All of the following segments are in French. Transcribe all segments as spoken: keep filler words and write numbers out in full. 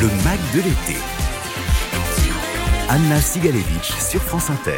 Le Mac de l'été. Anna Sigalevitch sur France Inter.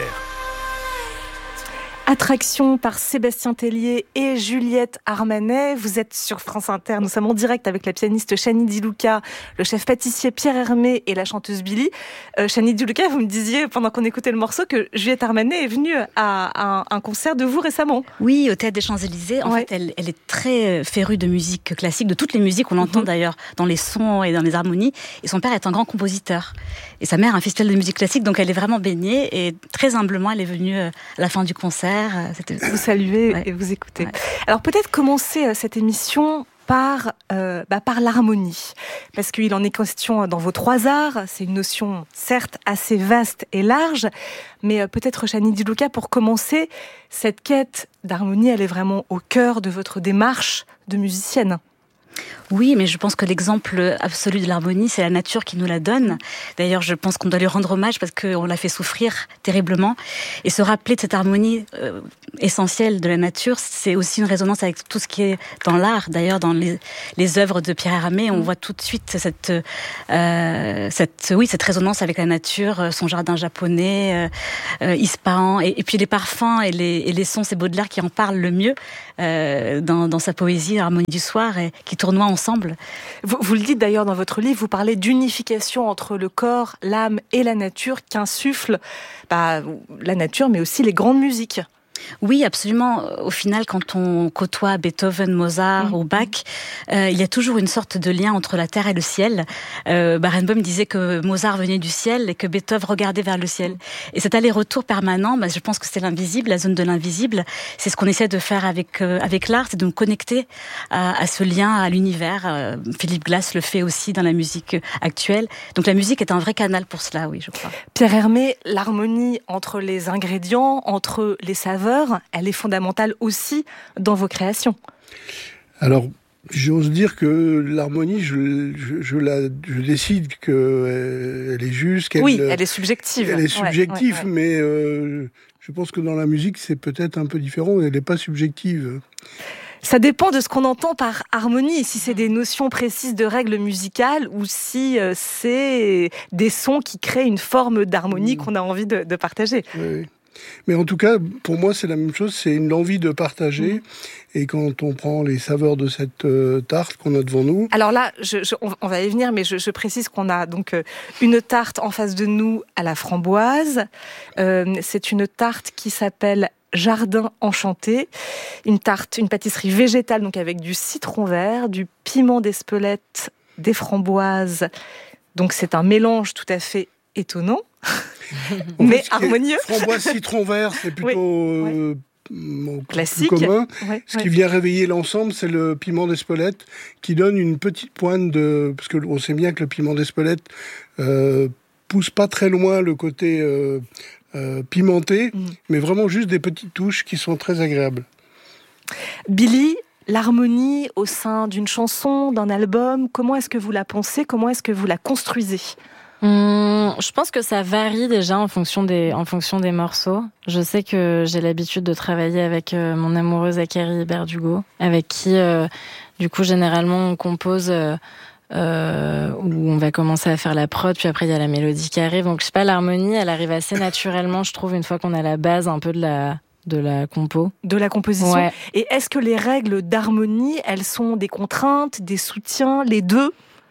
Attraction par Sébastien Tellier et Juliette Armanet. Vous êtes sur France Inter. Nous sommes en direct avec la pianiste Chani Di Luca, le chef pâtissier Pierre Hermé et la chanteuse Billy. Euh, Chani Di Luca, vous me disiez pendant qu'on écoutait le morceau que Juliette Armanet est venue à un, un concert de vous récemment. Oui, au Théâtre des Champs-Élysées. En ouais. fait, elle, elle est très férue de musique classique, de toutes les musiques. On l'entend mm-hmm. d'ailleurs dans les sons et dans les harmonies. Et son père est un grand compositeur. Et sa mère a un festival de musique classique, donc elle est vraiment baignée. Et très humblement, elle est venue à la fin du concert. C'était... Vous saluez ouais. et vous écoutez. Ouais. Alors peut-être commencer cette émission par, euh, bah, par l'harmonie, parce qu'il en est question dans vos trois arts. C'est une notion certes assez vaste et large, mais euh, peut-être Chani Di Luca, pour commencer, cette quête d'harmonie, elle est vraiment au cœur de votre démarche de musicienne. Oui, mais je pense que l'exemple absolu de l'harmonie, c'est la nature qui nous la donne. D'ailleurs, je pense qu'on doit lui rendre hommage parce qu'on l'a fait souffrir terriblement. Et se rappeler de cette harmonie euh, essentielle de la nature, c'est aussi une résonance avec tout ce qui est dans l'art. D'ailleurs, dans les, les œuvres de Pierre Hermé, on voit tout de suite cette, euh, cette, oui, cette résonance avec la nature, son jardin japonais, euh, Ispahan, et, et puis les parfums et les, et les sons, c'est Baudelaire qui en parle le mieux euh, dans, dans sa poésie, Harmonie du soir, et qui tournoie ensemble. Vous, vous le dites d'ailleurs dans votre livre, vous parlez d'unification entre le corps, l'âme et la nature qu'insuffle bah, la nature, mais aussi les grandes musiques. Oui, absolument. Au final, quand on côtoie Beethoven, Mozart mmh. ou Bach, euh, il y a toujours une sorte de lien entre la terre et le ciel. Euh, Barenboim disait que Mozart venait du ciel et que Beethoven regardait vers le ciel. Et cet aller-retour permanent, bah, je pense que c'est l'invisible, la zone de l'invisible. C'est ce qu'on essaie de faire avec euh, avec l'art, c'est de nous connecter à, à ce lien, à l'univers. Euh, Philippe Glass le fait aussi dans la musique actuelle. Donc la musique est un vrai canal pour cela, oui, je crois. Pierre Hermé, l'harmonie entre les ingrédients, entre les saveurs, elle est fondamentale aussi dans vos créations. Alors, j'ose dire que l'harmonie, je, je, je, la, je décide qu'elle est juste. Qu'elle, oui, elle est subjective. Elle est subjective, ouais, ouais, ouais. mais euh, je pense que dans la musique, c'est peut-être un peu différent. Elle n'est pas subjective. Ça dépend de ce qu'on entend par harmonie, si c'est des notions précises de règles musicales ou si euh, c'est des sons qui créent une forme d'harmonie mmh. qu'on a envie de, de partager. Oui. Mais en tout cas, pour moi, c'est la même chose, c'est une envie de partager. Mmh. Et quand on prend les saveurs de cette euh, tarte qu'on a devant nous... Alors là, je, je, on va y venir, mais je, je précise qu'on a donc euh, une tarte en face de nous à la framboise. Euh, c'est une tarte qui s'appelle Jardin Enchanté. Une tarte, une pâtisserie végétale, donc avec du citron vert, du piment d'Espelette, des framboises. Donc c'est un mélange tout à fait étonnant. mais fait, harmonieux. Framboise citron vert, c'est plutôt oui, euh, oui. classique. Plus commun. Oui, Ce oui. qui vient réveiller l'ensemble, c'est le piment d'Espelette qui donne une petite pointe de... Parce qu'on sait bien que le piment d'Espelette euh, pousse pas très loin le côté euh, euh, pimenté, mmh. mais vraiment juste des petites touches qui sont très agréables. Billy, l'harmonie au sein d'une chanson, d'un album, comment est-ce que vous la pensez ? Comment est-ce que vous la construisez ? Hum, je pense que ça varie déjà en fonction des en fonction des morceaux. Je sais que j'ai l'habitude de travailler avec euh, mon amoureux Zachary Berdugo, avec qui euh, du coup généralement on compose euh, euh, où on va commencer à faire la prod, puis après il y a la mélodie qui arrive. Donc je sais pas, l'harmonie elle arrive assez naturellement, je trouve, une fois qu'on a la base un peu de la de la compo. De la composition. Ouais. Et est-ce que les règles d'harmonie, elles sont des contraintes, des soutiens, les deux ?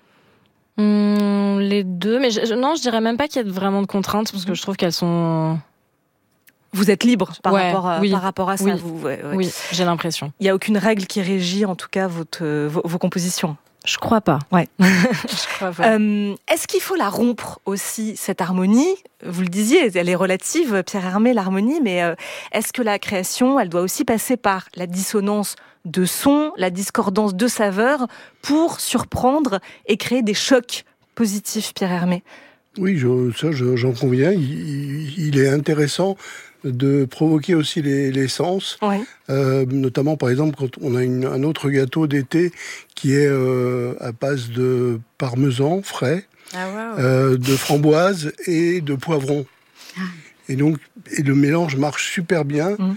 Hum, les deux, mais je, je, non, je dirais même pas qu'il y a vraiment de contraintes, parce que je trouve qu'elles sont... Vous êtes libre par, ouais, rapport, à, oui, par rapport à ça. Oui, vous, ouais, ouais. oui, j'ai l'impression. Il n'y a aucune règle qui régit, en tout cas, votre, euh, vos, vos compositions. Je crois pas. Ouais. je crois pas. Euh, est-ce qu'il faut la rompre aussi, cette harmonie ? Vous le disiez, elle est relative, Pierre Hermé, l'harmonie, mais euh, est-ce que la création, elle doit aussi passer par la dissonance de sons, la discordance de saveurs, pour surprendre et créer des chocs positifs, Pierre Hermé ? Oui, je, ça, je, j'en conviens. Il, il est intéressant de provoquer aussi les, les sens. Oui. Euh, notamment, par exemple, quand on a une, un autre gâteau d'été qui est euh, à base de parmesan frais, ah, wow. euh, de framboise et de poivron. Ah. Et donc, et le mélange marche super bien. Mmh.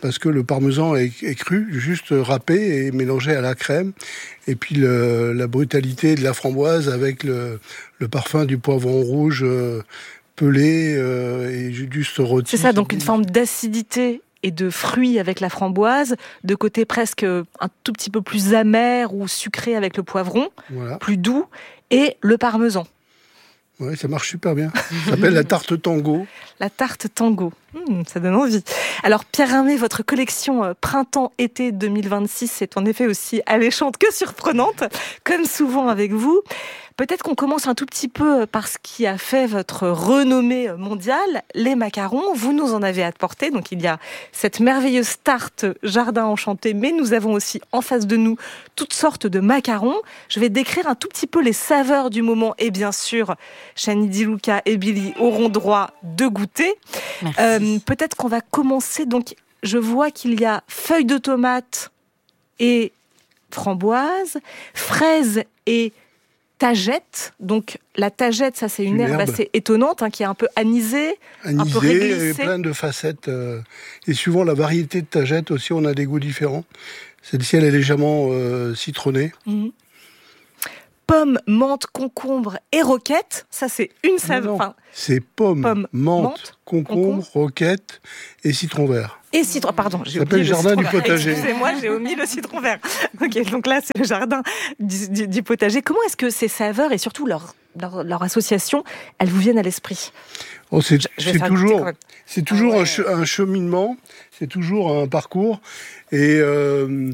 parce que le parmesan est, est cru, juste râpé et mélangé à la crème. Et puis le, la brutalité de la framboise avec le, le parfum du poivron rouge euh, pelé euh, et juste rôti. C'est ça, donc une forme d'acidité et de fruits avec la framboise, de côté presque un tout petit peu plus amer ou sucré avec le poivron, voilà. Plus doux, et le parmesan. Oui, ça marche super bien. Ça s'appelle la tarte tango. La tarte tango, mmh, ça donne envie. Alors Pierre Hermé, votre collection printemps-été deux mille vingt-six est en effet aussi alléchante que surprenante, comme souvent avec vous. Peut-être qu'on commence un tout petit peu par ce qui a fait votre renommée mondiale, les macarons. Vous nous en avez apporté, donc il y a cette merveilleuse tarte Jardin Enchanté, mais nous avons aussi en face de nous toutes sortes de macarons. Je vais décrire un tout petit peu les saveurs du moment, et bien sûr, Chani Di Luca et Billy auront droit de goûter. Euh, peut-être qu'on va commencer, donc je vois qu'il y a feuilles de tomate et framboise, fraises et tagette. Donc la tagette, ça c'est une, une herbe, herbe assez étonnante, hein, qui est un peu anisée, anisée un peu réglissée. Et plein de facettes. Euh, et suivant la variété de tagette aussi, on a des goûts différents. Celle-ci, elle est légèrement euh, citronnée. Mmh. Pommes, menthe, concombre et roquette. Ça c'est une saveur. Enfin, c'est pommes, pomme, menthe, menthe concombre, concombre, roquette et citron vert. Et citron, pardon, j'ai ça s'appelle le jardin du vert. potager. Excusez-moi, j'ai omis le citron vert. Ok, donc là, c'est le jardin du, du, du potager. Comment est-ce que ces saveurs et surtout leur, leur, leur association, elles vous viennent à l'esprit ? Oh, c'est, je, je c'est toujours, c'est toujours ah ouais. un, che, un cheminement, c'est toujours un parcours. Et euh,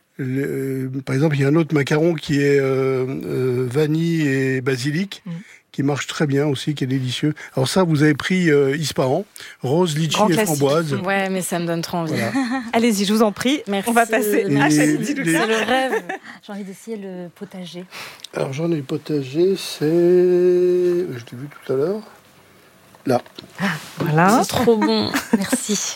le, par exemple, il y a un autre macaron qui est euh, euh, vanille et basilic. Mm. Qui marche très bien aussi, qui est délicieux. Alors ça, vous avez pris euh, Ispahan, rose, litchi Grand et classique. Framboise. Ouais, mais ça me donne trop envie. Voilà. Allez-y, je vous en prie. Merci. On va passer les, à Chani Di Luca. C'est le rêve. J'ai envie d'essayer le potager. Alors j'en ai le potager, c'est... Je l'ai vu tout à l'heure. Là. Ah, voilà. C'est trop bon. Merci.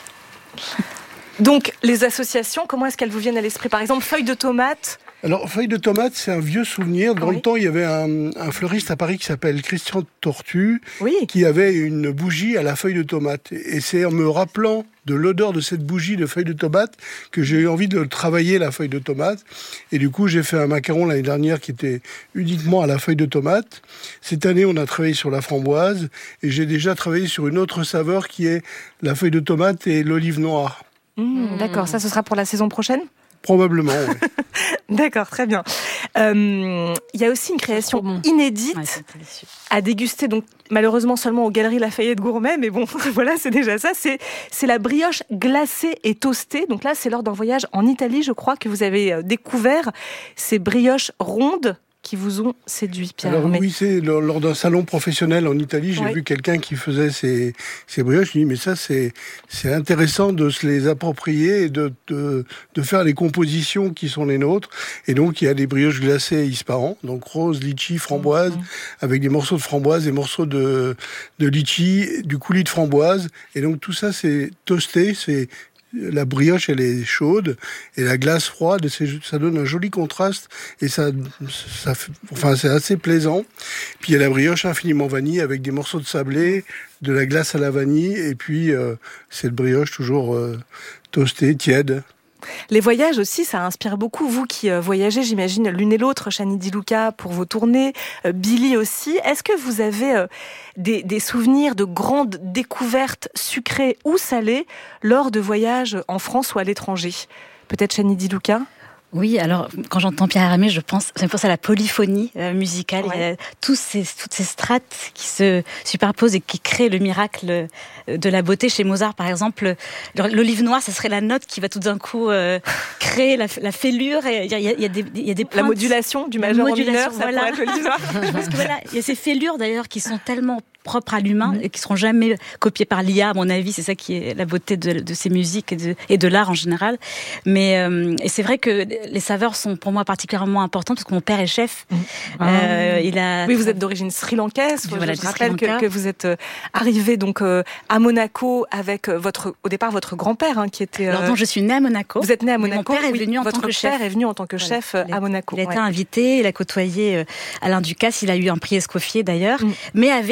Donc, les associations, comment est-ce qu'elles vous viennent à l'esprit ? Par exemple, feuilles de tomate. Alors, feuilles de tomate, c'est un vieux souvenir. Dans oui. le temps, il y avait un, un fleuriste à Paris qui s'appelle Christian Tortu, oui. qui avait une bougie à la feuille de tomate. Et c'est en me rappelant de l'odeur de cette bougie de feuille de tomate que j'ai eu envie de travailler la feuille de tomate. Et du coup, j'ai fait un macaron l'année dernière qui était uniquement à la feuille de tomate. Cette année, on a travaillé sur la framboise. Et j'ai déjà travaillé sur une autre saveur qui est la feuille de tomate et l'olive noire. Mmh, d'accord, ça ce sera pour la saison prochaine ? Probablement, oui. D'accord, très bien. Il euh, y a aussi une création bon. inédite ouais, à déguster, donc malheureusement seulement aux Galeries Lafayette Gourmet, mais bon, voilà, c'est déjà ça. C'est, c'est la brioche glacée et toastée. Donc là, c'est lors d'un voyage en Italie, je crois, que vous avez découvert ces brioches rondes qui vous ont séduit, Pierre Alors Hermé. Oui, c'est lors, lors d'un salon professionnel en Italie, j'ai oui. vu quelqu'un qui faisait ces, ces brioches. Je me dis, mais ça, c'est, c'est intéressant de se les approprier et de, de, de faire les compositions qui sont les nôtres. Et donc, il y a des brioches glacées Ispahan, donc rose, litchi, framboise, mmh. avec des morceaux de framboise, des morceaux de, de litchi, du coulis de framboise. Et donc, tout ça, c'est toasté, c'est... La brioche, elle est chaude et la glace froide, c'est, ça donne un joli contraste et ça, ça, enfin, c'est assez plaisant. Puis il y a la brioche infiniment vanille avec des morceaux de sablé, de la glace à la vanille et puis euh, cette brioche toujours euh, toastée, tiède. Les voyages aussi, ça inspire beaucoup. Vous qui euh, voyagez, j'imagine, l'une et l'autre, Chani Di Luca pour vos tournées, euh, Billy aussi. Est-ce que vous avez euh, des, des souvenirs de grandes découvertes sucrées ou salées lors de voyages en France ou à l'étranger ? Peut-être Chani Di Luca ? Oui, alors quand j'entends Pierre Hermé, je pense, je pense à la polyphonie euh, musicale. Ouais. Il y a tous ces, toutes ces strates qui se superposent et qui créent le miracle de la beauté. Chez Mozart, par exemple, l'olive noire, ça serait la note qui va tout d'un coup euh, créer la, la fêlure. Et il y a, il y a des, il y a des pointes. La modulation du majeur en mineur, ça voilà. pourrait être l'olive noire. Je pense que voilà, il y a ces fêlures d'ailleurs qui sont tellement propres à l'humain mmh. et qui seront jamais copiées par l'I A, à mon avis. C'est ça qui est la beauté de, de ces musiques et de, et de l'art en général. Mais euh, et c'est vrai que les saveurs sont pour moi particulièrement importantes parce que mon père est chef. Mmh. Euh, il a. Oui, vous êtes d'origine sri-lankaise. Voilà, je rappelle que, que vous êtes euh, arrivé donc euh, à Monaco avec votre, au départ votre grand-père hein, qui était. Euh... Alors donc je suis née à Monaco. Vous êtes née à Monaco. Mon père est oui, venu en votre tant que chef. Votre père est venu en tant que chef voilà. à Monaco. Il a ouais. été invité, il a côtoyé Alain Ducasse, il a eu un prix Escoffier d'ailleurs, mmh. mais avec dans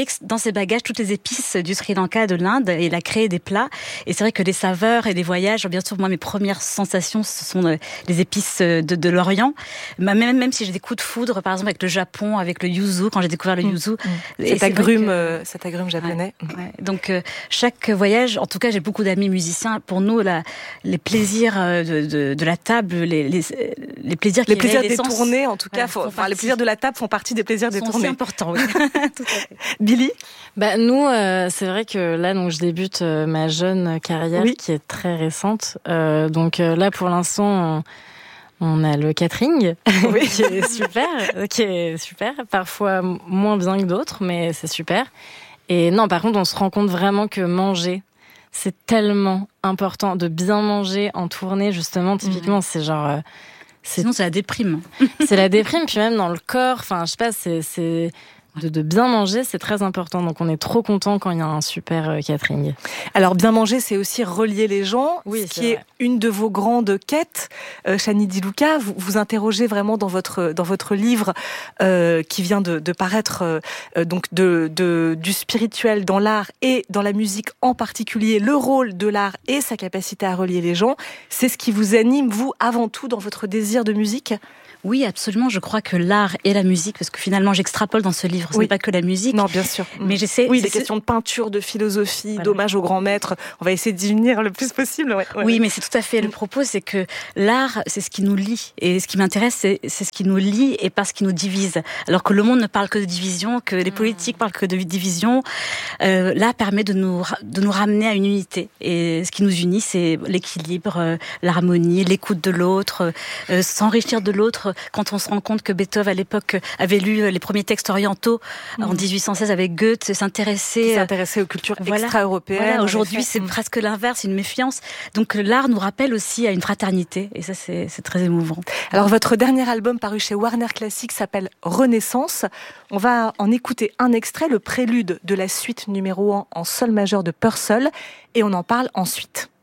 ses bagages toutes les épices du Sri Lanka, de l'Inde, et il a créé des plats. Et c'est vrai que les saveurs et les voyages, bien sûr, moi, mes premières sensations, ce sont les épices de, de l'Orient. Même, même si j'ai des coups de foudre, par exemple, avec le Japon, avec le yuzu, quand j'ai découvert le yuzu. Mmh. Mmh. Cet agrume, que... euh, cet agrume japonais. Ouais, ouais. Donc, euh, chaque voyage, en tout cas, j'ai beaucoup d'amis musiciens. Pour nous, la, les plaisirs de, de, de la table, les, les, les plaisirs qui les plaisirs détournés, en tout cas, ouais, faut, enfin, les plaisirs de la table font partie des plaisirs détournés. C'est important, oui. Tout à fait. Billy, bah nous, euh, c'est vrai que là, donc je débute euh, ma jeune carrière oui. qui est très récente. Euh, donc euh, là, pour l'instant, on, on a le catering oui. qui est super, qui est super. Parfois moins bien que d'autres, mais c'est super. Et non, par contre, on se rend compte vraiment que manger, c'est tellement important de bien manger en tournée. Justement, typiquement, mmh. c'est genre. Euh, C'est... Sinon, c'est la déprime. C'est la déprime, puis même dans le corps. Enfin, je sais pas, c'est, c'est de, de bien manger, c'est très important. Donc, on est trop content quand il y a un super euh, catering. Alors, bien manger, c'est aussi relier les gens, oui, ce qui est une de vos grandes quêtes. Euh, Chani Di Luca, vous vous interrogez vraiment dans votre dans votre livre euh, qui vient de, de paraître, euh, donc de, de du spirituel dans l'art et dans la musique en particulier, le rôle de l'art et sa capacité à relier les gens. C'est ce qui vous anime, vous, avant tout, dans votre désir de musique ? Oui, absolument. Je crois que l'art et la musique, parce que finalement, j'extrapole dans ce livre. Ce oui. n'est pas que la musique. Non, bien sûr. Mais j'essaie. Oui, des questions de peinture, de philosophie, voilà. d'hommage aux grands maîtres. On va essayer d'y venir le plus possible. Ouais, ouais. Oui, mais c'est tout à fait le propos, c'est que l'art, c'est ce qui nous lie. Et ce qui m'intéresse, c'est, c'est ce qui nous lie et pas ce qui nous divise. Alors que le monde ne parle que de division, que les politiques parlent que de division. Euh, l'art permet de nous, de nous ramener à une unité. Et ce qui nous unit, c'est l'équilibre, euh, l'harmonie, l'écoute de l'autre, euh, s'enrichir de l'autre. Quand on se rend compte que Beethoven, à l'époque, avait lu les premiers textes orientaux mmh. en dix-huit cent seize avec Goethe, s'intéressait... s'intéressait aux cultures voilà. extra-européennes. Voilà, aujourd'hui, c'est mmh. presque l'inverse, une méfiance. Donc l'art nous rappelle aussi à une fraternité. Et ça, c'est, c'est très émouvant. Alors, votre dernier album paru chez Warner Classic s'appelle Renaissance. On va en écouter un extrait, le prélude de la suite numéro un en sol majeur de Purcell. Et on en parle ensuite.